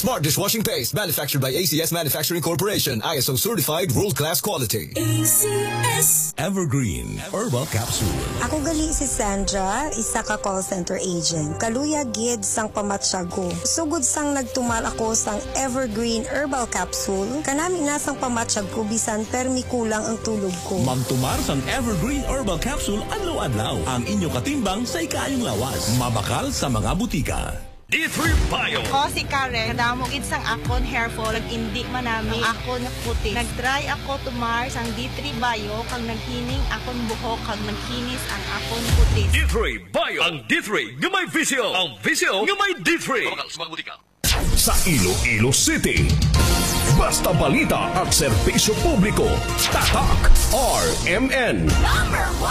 Smart dishwashing paste, manufactured by ACS Manufacturing Corporation, ISO certified world-class quality. ACS Evergreen Herbal Capsule. Ako gali si Sandra, isa ka call center agent. Kaluya gid sang pamatsyago. Sugod sang nagtumal ako sang Evergreen Herbal Capsule, kanami nasang pamatsyag ko bisan permi kulang ang tulog ko. Magtumar sang Evergreen Herbal Capsule adlaw-adlaw. Ang inyo katimbang sa ikayong lawas. Mabakal sa mga butika. D3 Bio. Ako si Karen, nadamog sang akon hair fall, nag-indi manami akon puti. Nag-try ako tumar sang D3 Bio, kang naghining akon buhok, kang naghinis ang akon puti. D3 Bio. Ang D3 nga may visyo. Ang visyo nga may D3. Sa Iloilo City, basta balita at serbisyo publiko, Tatak RMN. #1